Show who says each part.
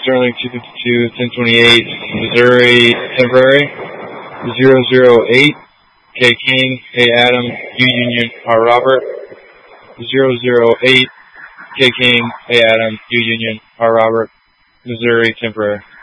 Speaker 1: Sterling 252, 1028, Missouri, temporary. 008, K King, A Adam, U Union, R Robert. 008, K King, A Adam, U Union, R Robert. Missouri, temporary.